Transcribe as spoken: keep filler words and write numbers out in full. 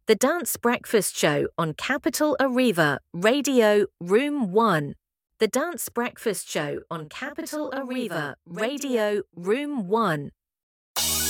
The Dance Breakfast Show on Capital Arriva, Radio Room one. The Dance Breakfast Show on Capital Arriva, Radio Room one.